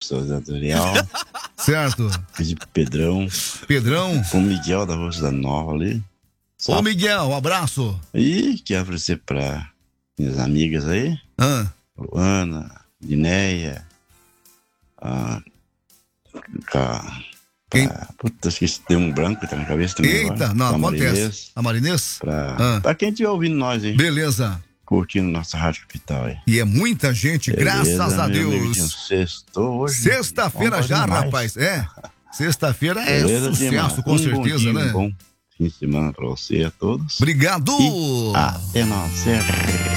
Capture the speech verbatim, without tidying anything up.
sou Zé Dorial. Certo. De Pedrão. Pedrão. O Miguel da Roça da Nova ali. Ô, Miguel, um abraço. E quero oferecer pra minhas amigas aí. Ah. Ana, Dineia. A... a Quem? Pra, puta, esqueci, tem um branco que tá na cabeça também. Eita, agora. não, Pra acontece. Marinês, A Marinês? pra, Ah. pra quem estiver ouvindo nós aí. Beleza. Curtindo nossa Rádio Capital aí. E é muita gente, Beleza, graças a meu Deus. amiguinho, sextou hoje. Sexta-feira já, demais. rapaz. É. Sexta-feira é Beleza, sucesso, demais. com um certeza, bom dia, né? Um bom fim de semana pra você e a todos. Obrigado. E até nós.